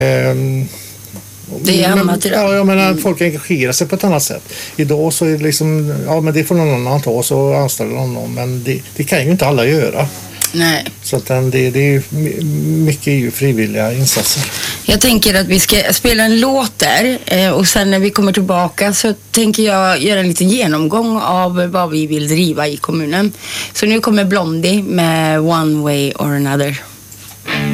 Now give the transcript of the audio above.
Det är annat idag. Ja, jag menar folk engagerar sig på ett annat sätt. Idag så är det liksom, ja men det får någon annan ta så anställer någon, men det kan ju inte alla göra. Nej. Så att det är ju mycket ju frivilliga insatser. Jag tänker att vi ska spela en låt där och sen när vi kommer tillbaka så tänker jag göra en liten genomgång av vad vi vill driva i kommunen. Så nu kommer Blondie med One Way or Another.